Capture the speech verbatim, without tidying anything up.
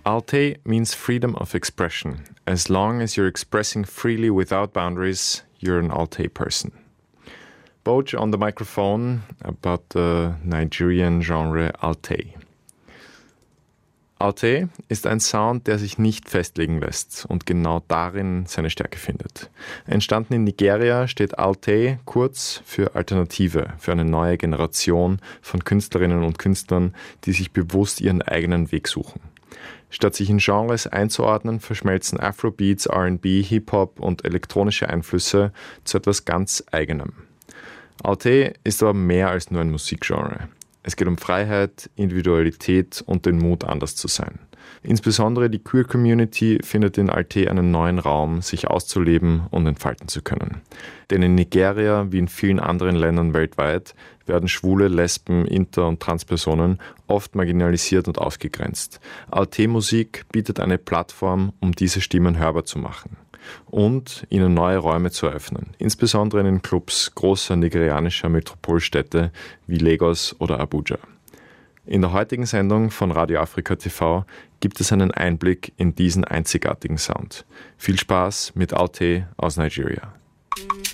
Alte means freedom of expression. As long as you're expressing freely without boundaries, you're an Alte person. Boach on the microphone about the Nigerian genre Alte. Alte ist ein Sound, der sich nicht festlegen lässt und genau darin seine Stärke findet. Entstanden in Nigeria steht Alte kurz für Alternative, für eine neue Generation von Künstlerinnen und Künstlern, die sich bewusst ihren eigenen Weg suchen. Statt sich in Genres einzuordnen, verschmelzen Afrobeats, R and B, Hip-Hop und elektronische Einflüsse zu etwas ganz Eigenem. Alte ist aber mehr als nur ein Musikgenre. Es geht um Freiheit, Individualität und den Mut, anders zu sein. Insbesondere die Queer-Community findet in Alte einen neuen Raum, sich auszuleben und entfalten zu können. Denn in Nigeria, wie in vielen anderen Ländern weltweit, werden Schwule, Lesben, Inter- und Transpersonen oft marginalisiert und ausgegrenzt. Alte-Musik bietet eine Plattform, um diese Stimmen hörbar zu machen und ihnen neue Räume zu eröffnen, insbesondere in den Clubs großer nigerianischer Metropolstädte wie Lagos oder Abuja. In der heutigen Sendung von Radio Afrika T V gibt es einen Einblick in diesen einzigartigen Sound. Viel Spaß mit Alte aus Nigeria.